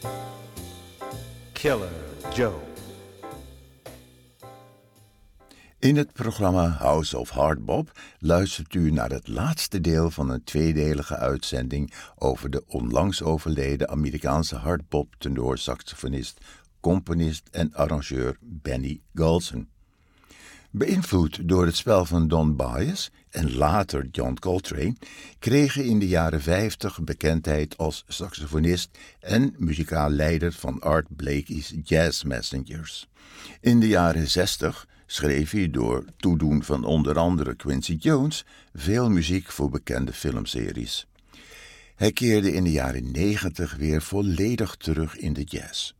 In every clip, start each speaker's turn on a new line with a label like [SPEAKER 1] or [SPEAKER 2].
[SPEAKER 1] Killer Joe.
[SPEAKER 2] In het programma House of Hardbop luistert u naar het laatste deel van een tweedelige uitzending over de onlangs overleden Amerikaanse hardbop tenorsaxofonist, componist en arrangeur Benny Golson. Beïnvloed door het spel van Don Byas en later John Coltrane, kregen in de jaren 50 bekendheid als saxofonist en muzikaal leider van Art Blakey's Jazz Messengers. In de jaren 60 schreef hij door toedoen van onder andere Quincy Jones veel muziek voor bekende filmseries. Hij keerde in de jaren 90 weer volledig terug in de jazz.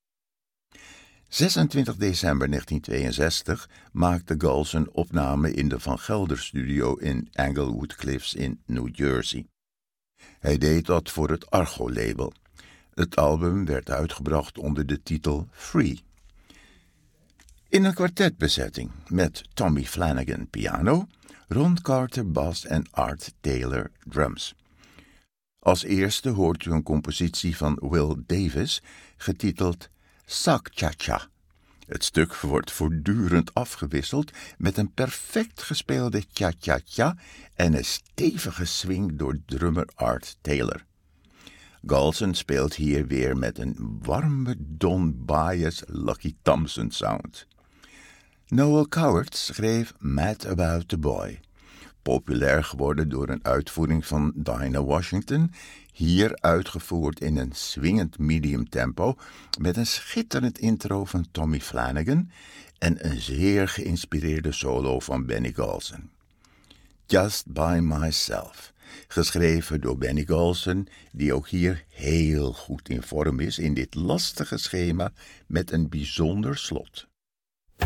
[SPEAKER 2] 26 december 1962 maakte Golson opname in de Van Gelder Studio in Englewood Cliffs in New Jersey. Hij deed dat voor het Argo-label. Het album werd uitgebracht onder de titel Free. In een kwartetbezetting met Tommy Flanagan piano, Ron Carter bas en Art Taylor drums. Als eerste hoort u een compositie van Will Davis getiteld Sac Cha-Cha. Het stuk wordt voortdurend afgewisseld met een perfect gespeelde cha-cha-cha en een stevige swing door drummer Art Taylor. Golson speelt hier weer met een warme Don Byas Lucky Thompson sound. Noel Coward schreef Mad About the Boy, populair geworden door een uitvoering van Dinah Washington, hier uitgevoerd in een swingend medium tempo met een schitterend intro van Tommy Flanagan en een zeer geïnspireerde solo van Benny Golson. Just By Myself, geschreven door Benny Golson, die ook hier heel goed in vorm is in dit lastige schema met een bijzonder slot.